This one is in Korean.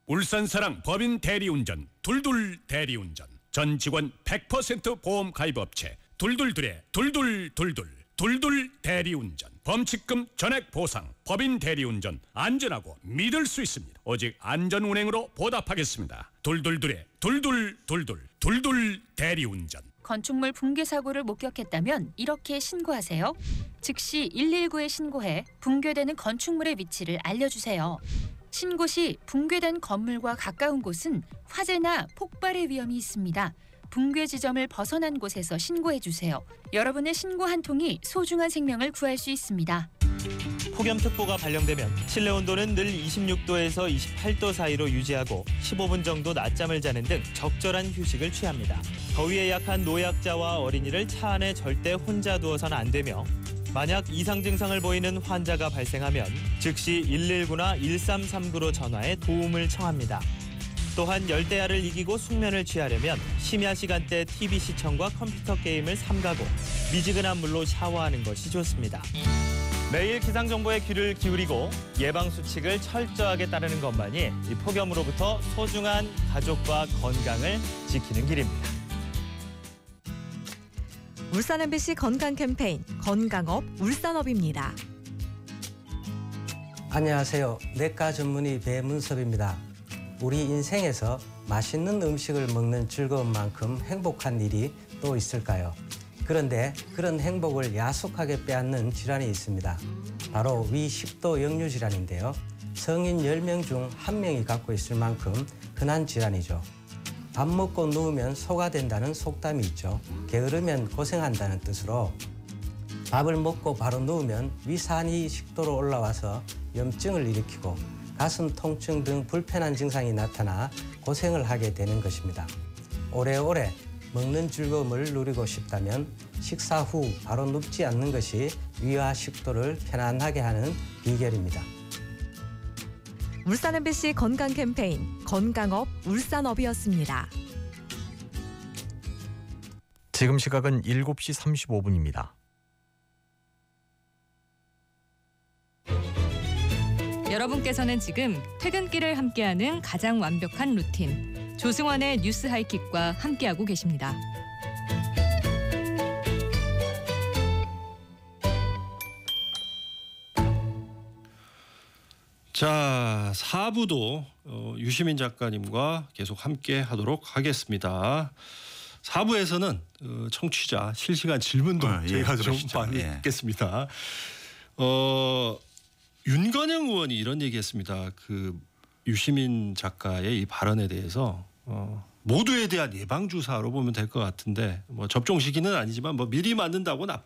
울산사랑 법인 대리운전 둘둘 대리운전. 전 직원 100% 보험 가입업체 둘둘둘의 둘둘 대리운전. 범칙금 전액 보상. 법인 대리운전 안전하고 믿을 수 있습니다. 오직 안전운행으로 보답하겠습니다. 둘둘둘의 둘둘 대리운전. 건축물 붕괴 사고를 목격했다면 이렇게 신고하세요. 즉시 119에 신고해 붕괴되는 건축물의 위치를 알려주세요. 신고 시 붕괴된 건물과 가까운 곳은 화재나 폭발의 위험이 있습니다. 붕괴 지점을 벗어난 곳에서 신고해주세요. 여러분의 신고 한 통이 소중한 생명을 구할 수 있습니다. 폭염특보가 발령되면 실내 온도는 늘 26도에서 28도 사이로 유지하고 15분 정도 낮잠을 자는 등 적절한 휴식을 취합니다. 더위에 약한 노약자와 어린이를 차 안에 절대 혼자 두어서는 안 되며 만약 이상 증상을 보이는 환자가 발생하면 즉시 119나 1339로 전화해 도움을 청합니다. 또한 열대야를 이기고 숙면을 취하려면 심야 시간대 TV 시청과 컴퓨터 게임을 삼가고 미지근한 물로 샤워하는 것이 좋습니다. 매일 기상정보에 귀를 기울이고 예방수칙을 철저하게 따르는 것만이 이 폭염으로부터 소중한 가족과 건강을 지키는 길입니다. 울산 MBC 건강 캠페인 건강업 울산업입니다. 안녕하세요. 내과 전문의 배문섭입니다. 우리 인생에서 맛있는 음식을 먹는 즐거움만큼 행복한 일이 또 있을까요? 그런데 그런 행복을 야속하게 빼앗는 질환이 있습니다. 바로 위식도 역류 질환인데요. 성인 10명 중 1명이 갖고 있을 만큼 흔한 질환이죠. 밥 먹고 누우면 소가 된다는 속담이 있죠. 게으르면 고생한다는 뜻으로 밥을 먹고 바로 누우면 위산이 식도로 올라와서 염증을 일으키고 가슴 통증 등 불편한 증상이 나타나 고생을 하게 되는 것입니다. 오래오래 먹는 즐거움을 누리고 싶다면 식사 후 바로 눕지 않는 것이 위와 식도를 편안하게 하는 비결입니다. 울산 MBC 건강 캠페인 건강업 울산업이었습니다. 지금 시각은 7시 35분입니다. 여러분께서는 지금 퇴근길을 함께하는 가장 완벽한 루틴 조승환의 뉴스 하이킥과 함께하고 계십니다. 자, 4부도 유시민 작가님과 계속 함께 하도록 하겠습니다. 4부에서는 청취자 실시간 질문도 저희가 좀 많이 듣겠습니다. 윤건영 의원이 이런 얘기했습니다. 그 유시민 작가의 이 발언에 대해서 모두에 대한 예방 주사로 보면 될 것 같은데 뭐 접종 시기는 아니지만 뭐 미리 맞는다고 나쁜